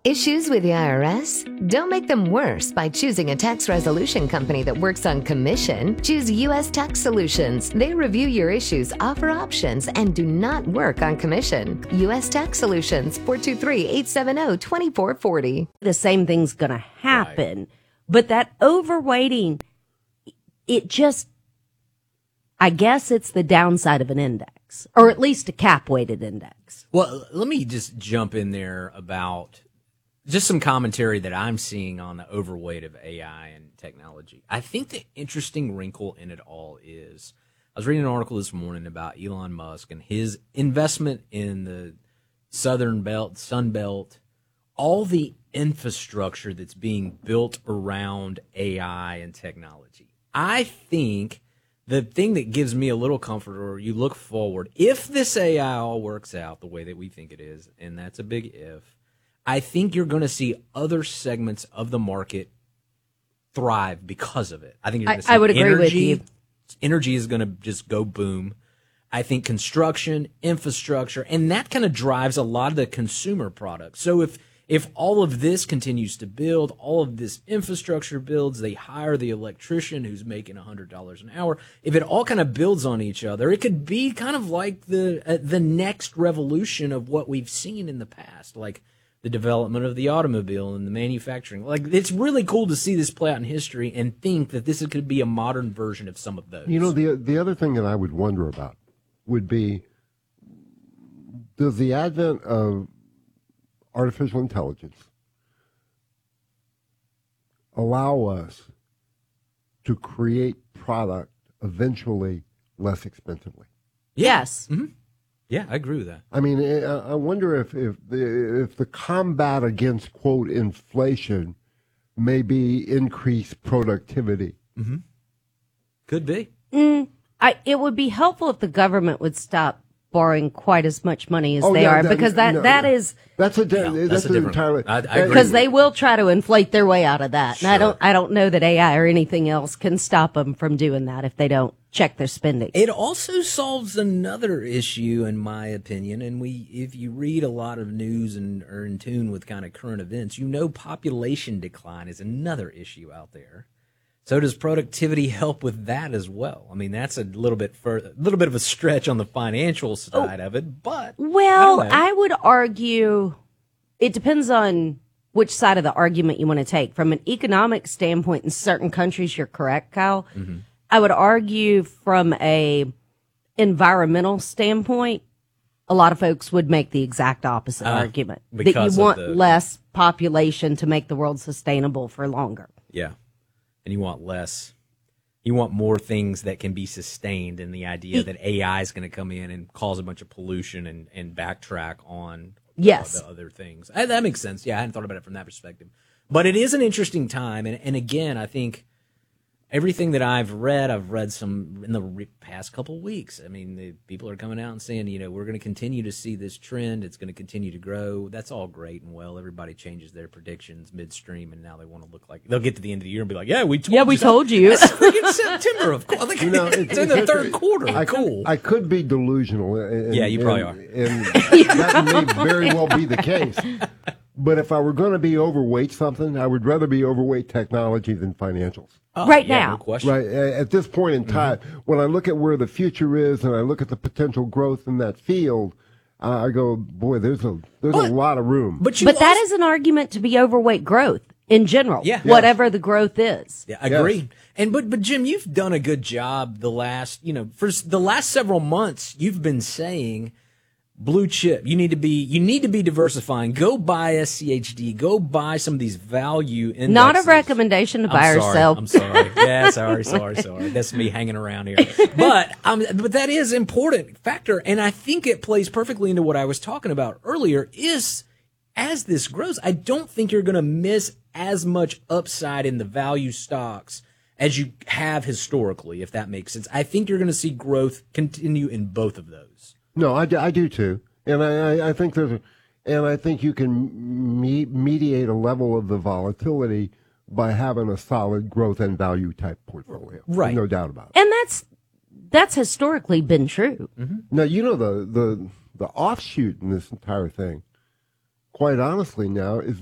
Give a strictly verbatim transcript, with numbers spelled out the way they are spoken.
Issues with the I R S? Don't make them worse by choosing a tax resolution company that works on commission. Choose U S Tax Solutions. They review your issues, offer options, and do not work on commission. U S Tax Solutions, four two three, eight seven zero, two four four zero. The same thing's going to happen. Right. But that overweighting, it just, I guess it's the downside of an index, or at least a cap-weighted index. Well, let me just jump in there about just some commentary that I'm seeing on the overweight of A I and technology. I think the interesting wrinkle in it all is, I was reading an article this morning about Elon Musk and his investment in the Southern Belt, Sun Belt, all the infrastructure that's being built around A I and technology. I think the thing that gives me a little comfort, or you look forward, if this A I all works out the way that we think it is, and that's a big if, I think you're going to see other segments of the market thrive because of it. I think you're going to see I, I would agree energy. with you. Energy is going to just go boom. I think construction, infrastructure, and that kind of drives a lot of the consumer products. So if if all of this continues to build, all of this infrastructure builds, they hire the electrician who's making one hundred dollars an hour. If it all kind of builds on each other, it could be kind of like the uh, the next revolution of what we've seen in the past, like the development of the automobile and the manufacturing. Like, it's really cool to see this play out in history and think that this could be a modern version of some of those. You know, the the other thing that I would wonder about would be, does the advent of artificial intelligence allow us to create product eventually less expensively? Yes. Mm-hmm. Yeah, I agree with that. I mean, I wonder if, if the if the combat against, quote, inflation may be increased productivity. Mm-hmm. Could be. Mm, I, it would be helpful if the government would stop borrowing quite as much money as oh, they yeah, are, that, because that, no, that is that's a yeah, that's, that's a different entirely I, I agree because with they you. will try to inflate their way out of that. Sure. And I don't I don't know that A I or anything else can stop them from doing that if they don't check their spending. It also solves another issue, in my opinion, and we if you read a lot of news and are in tune with kind of current events, you know population decline is another issue out there. So does productivity help with that as well? I mean, that's a little bit further, a little bit of a stretch on the financial side oh, of it, but well, I, I would argue it depends on which side of the argument you want to take. From an economic standpoint, in certain countries, you're correct, Kyle. Mm-hmm. I would argue from a environmental standpoint, a lot of folks would make the exact opposite uh, argument, that you want the, less population to make the world sustainable for longer. Yeah. And you want less, you want more things that can be sustained, and the idea that A I is going to come in and cause a bunch of pollution and, and backtrack on yes. uh, the other things. I, that makes sense. Yeah, I hadn't thought about it from that perspective. But it is an interesting time, and, and again, I think everything that I've read, I've read some in the re- past couple of weeks. I mean, the people are coming out and saying, you know, we're going to continue to see this trend. It's going to continue to grow. That's all great and well. Everybody changes their predictions midstream, and now they want to look like they'll get to the end of the year and be like, yeah, we told yeah, you. we told you. It's freaking September, of course. I think you know, it's, it's in the third quarter. I cool. Could, I could be delusional. And, yeah, you probably and, are. And that may very well be the case. But if I were going to be overweight something, I would rather be overweight technology than financials. Oh, right yeah, now. No question. Right. At this point in time, mm-hmm. when I look at where the future is and I look at the potential growth in that field, uh, I go, boy, there's a there's but, a lot of room. But, you but also, that is an argument to be overweight growth in general, yeah. whatever yes. the growth is. Yeah, agreed. Yes. And but but Jim, you've done a good job the last, you know, for the last several months. You've been saying blue chip. You need to be you need to be diversifying. Go buy S C H D. Go buy some of these value indexes. Not a recommendation to buy I'm or sorry, sell. I'm sorry. Yeah, sorry, sorry, sorry. That's me hanging around here. But um, but that is an important factor, and I think it plays perfectly into what I was talking about earlier. Is as this grows, I don't think you're going to miss as much upside in the value stocks as you have historically, if that makes sense. I think you're going to see growth continue in both of those. No, I, I do too, and I, I, I think there's, a, and I think you can me, mediate a level of the volatility by having a solid growth and value type portfolio. Right, no doubt about it. And that's that's historically been true. Mm-hmm. Now you know the the the offshoot in this entire thing, quite honestly, now is